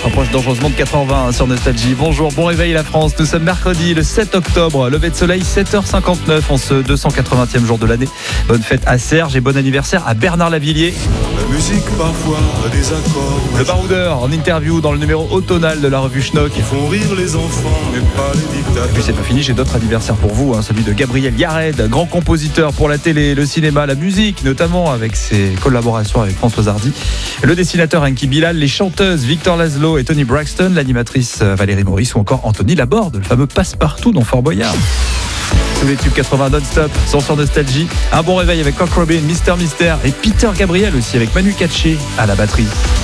se rapproche dangereusement de 4h20 sur Nostalgie. Bonjour, bon réveil la France. Nous sommes mercredi le 7 octobre. Lever de soleil 7h59 en ce 280e jour de l'année. Bonne fête à Serge et bon anniversaire à Bernard Lavilliers. La musique parfois a des accords. Le baroudeur en interview dans le numéro automnal de la revue Schnock. Ils font rire les enfants, mais pas les dictateurs. Et puis c'est pas fini, j'ai d'autres anniversaires pour vous, celui de Gabriel Yared, grand compositeur pour la télé, le cinéma, la musique, notamment avec ses collaborations avec Françoise Hardy, le dessinateur Enki Bilal, les chanteuses Victor Laszlo et Toni Braxton, l'animatrice Valérie Maurice ou encore Anthony Laborde, le fameux passe-partout dans Fort Boyard. Tous les tubes 80 non-stop sont sur Nostalgie. Un bon réveil avec Cock Robin, Mister et Peter Gabriel aussi avec Manu Katché à la batterie.